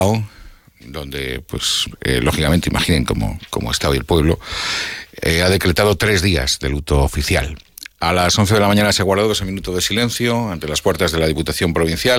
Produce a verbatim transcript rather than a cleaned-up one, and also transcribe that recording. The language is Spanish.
donde, pues, eh, lógicamente, imaginen cómo, cómo está hoy el pueblo, eh, ha decretado tres días de luto oficial. A las once de la mañana se ha guardado ese minuto de silencio ante las puertas de la Diputación Provincial.